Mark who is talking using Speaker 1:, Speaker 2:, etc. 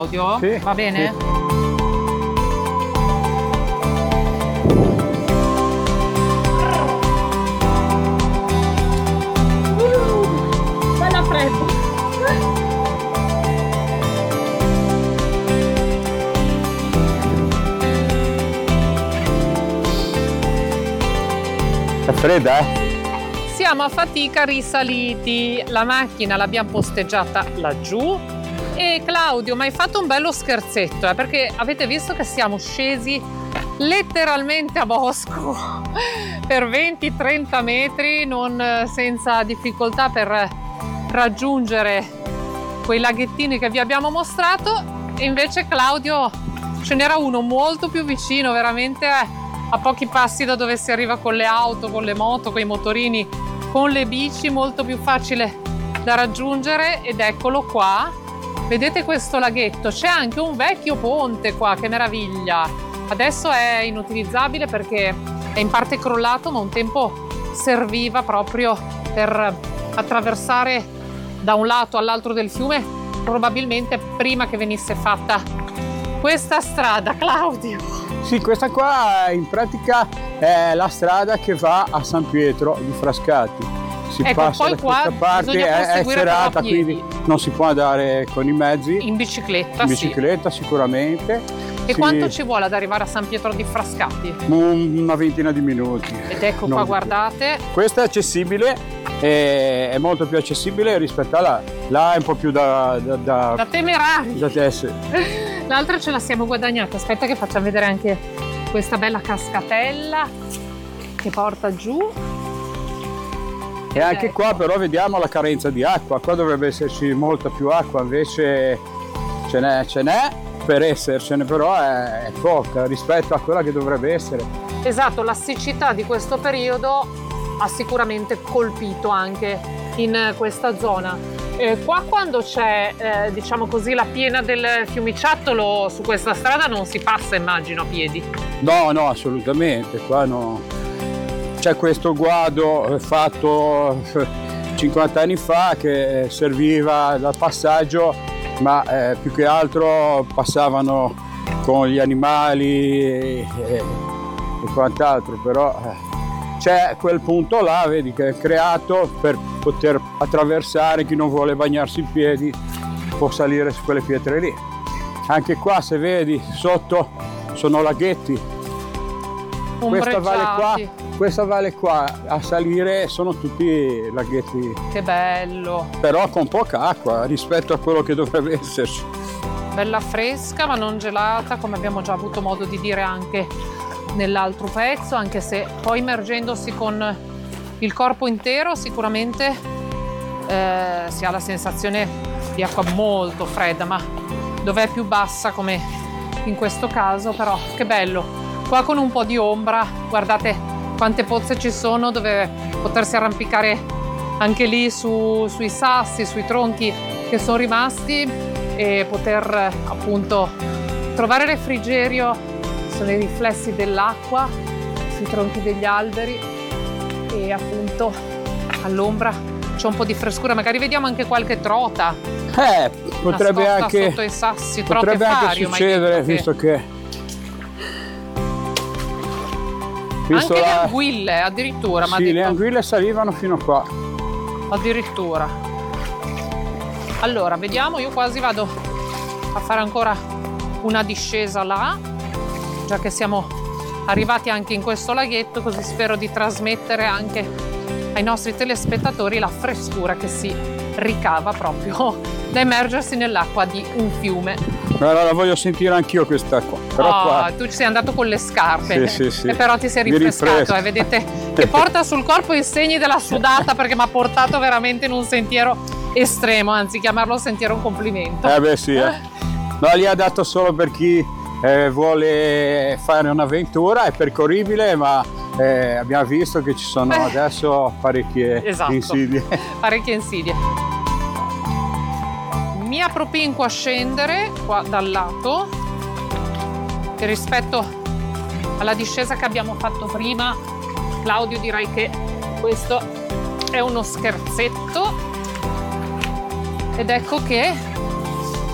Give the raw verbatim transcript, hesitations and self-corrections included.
Speaker 1: Claudio?
Speaker 2: Sì,
Speaker 1: Va bene?
Speaker 2: sì.
Speaker 1: Bella fredda.
Speaker 2: È fredda, eh?
Speaker 1: Siamo a fatica risaliti, la macchina l'abbiamo posteggiata laggiù e Claudio mi hai fatto un bello scherzetto, eh, perché avete visto che siamo scesi letteralmente a bosco per venti trenta metri, non senza difficoltà per raggiungere quei laghettini che vi abbiamo mostrato, e invece Claudio ce n'era uno molto più vicino, veramente a pochi passi da dove si arriva con le auto, con le moto, con i motorini, con le bici, molto più facile da raggiungere. Ed eccolo qua, vedete questo laghetto, c'è anche un vecchio ponte qua, che meraviglia. Adesso è inutilizzabile perché è in parte crollato, ma un tempo serviva proprio per attraversare da un lato all'altro del fiume, probabilmente prima che venisse fatta questa strada. Claudio,
Speaker 2: Sì, questa qua in pratica è la strada che va a San Pietro di Frascati. Si
Speaker 1: ecco,
Speaker 2: passa
Speaker 1: poi
Speaker 2: da
Speaker 1: qua
Speaker 2: questa parte,
Speaker 1: bisogna
Speaker 2: è, è
Speaker 1: proseguire però a
Speaker 2: serrata,
Speaker 1: piedi.
Speaker 2: quindi non si può andare con i mezzi.
Speaker 1: in bicicletta,
Speaker 2: In bicicletta sicuramente.
Speaker 1: sì. E
Speaker 2: Sì,
Speaker 1: quanto ci vuole ad arrivare a San Pietro di Frascati?
Speaker 2: un- una ventina di minuti.
Speaker 1: Ed ecco
Speaker 2: Non
Speaker 1: qua,
Speaker 2: di più.
Speaker 1: guardate.
Speaker 2: Questa è accessibile, è, è molto più accessibile rispetto a là. Là è un po' più da, da, da,
Speaker 1: Da temerari.
Speaker 2: da tesse.
Speaker 1: L'altra ce la siamo guadagnata. Aspetta che facciamo vedere anche questa bella cascatella che porta giù.
Speaker 2: E anche
Speaker 1: Ecco.
Speaker 2: qua però vediamo la carenza di acqua. Qua dovrebbe esserci molta più acqua, invece ce n'è, ce n'è per essercene, però è, è poca rispetto a quella che dovrebbe essere.
Speaker 1: Esatto, la siccità di questo periodo ha sicuramente colpito anche in questa zona. Eh, qua quando c'è, eh, diciamo così, la piena del fiumiciattolo, su questa strada non si passa, immagino, a piedi.
Speaker 2: No, no, assolutamente. Qua no. C'è questo guado fatto cinquanta anni fa che serviva da passaggio, ma eh, più che altro passavano con gli animali e, e quant'altro, però eh, c'è quel punto là, vedi, che è creato per poter attraversare. Chi non vuole bagnarsi in piedi può salire su quelle pietre lì. Anche qua, se vedi, sotto sono laghetti. Questa valle qua,
Speaker 1: Ombreggiati.
Speaker 2: questa valle qua a salire sono tutti laghetti,
Speaker 1: Che bello,
Speaker 2: però con poca acqua rispetto a quello che dovrebbe esserci.
Speaker 1: bella fresca ma non gelata, come abbiamo già avuto modo di dire anche nell'altro pezzo, anche se poi immergendosi con il corpo intero sicuramente eh, si ha la sensazione di acqua molto fredda, ma dov'è più bassa come in questo caso. Però che bello, qua con un po' di ombra, guardate quante pozze ci sono dove potersi arrampicare anche lì su, sui sassi, sui tronchi che sono rimasti, e poter appunto trovare refrigerio sui riflessi dell'acqua, sui tronchi degli alberi, e appunto all'ombra c'è un po' di frescura. Magari vediamo anche qualche trota
Speaker 2: Eh, potrebbe
Speaker 1: nascosta
Speaker 2: anche,
Speaker 1: sotto i sassi, trote
Speaker 2: potrebbe anche
Speaker 1: fario, ma hai
Speaker 2: succedere,
Speaker 1: detto che-
Speaker 2: visto che... Visto
Speaker 1: anche le
Speaker 2: la-
Speaker 1: anguille addirittura, ma
Speaker 2: Sì, le anguille salivano fino a qua.
Speaker 1: addirittura. Allora, vediamo, io quasi vado a fare ancora una discesa là, già che siamo arrivati anche in questo laghetto, così spero di trasmettere anche ai nostri telespettatori la frescura che si ricava proprio da immergersi nell'acqua di un fiume.
Speaker 2: Allora la voglio sentire anch'io quest'acqua. Però
Speaker 1: Oh,
Speaker 2: qua...
Speaker 1: tu ci sei andato con le scarpe,
Speaker 2: Sì, sì, sì.
Speaker 1: e però ti sei
Speaker 2: Mi
Speaker 1: rinfrescato,
Speaker 2: rinfresco.
Speaker 1: eh, vedete che porta sul corpo i segni della sudata, perché mi ha portato veramente in un sentiero estremo, anzi chiamarlo sentiero è un complimento.
Speaker 2: Eh beh sì, eh. No, lì è adatto solo per chi eh, vuole fare un'avventura, è percorribile, ma eh, abbiamo visto che ci sono
Speaker 1: Beh.
Speaker 2: adesso parecchie
Speaker 1: Esatto.
Speaker 2: insidie.
Speaker 1: Parecchie insidie. Mi appropinquo a scendere qua dal lato, e rispetto alla discesa che abbiamo fatto prima, Claudio, direi che questo è uno scherzetto. Ed ecco che